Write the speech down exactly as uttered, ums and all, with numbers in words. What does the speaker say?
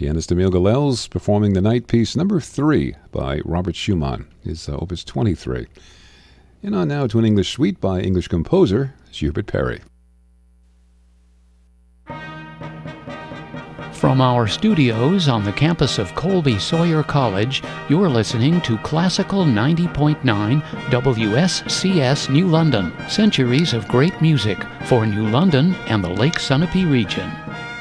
Pianist Emile Galels performing the night piece number three by Robert Schumann, his uh, opus twenty-three. And on now to an English suite by English composer Hubert Parry. From our studios on the campus of Colby Sawyer College, you're listening to Classical ninety point nine W S C S New London, centuries of great music for New London and the Lake Sunapee region.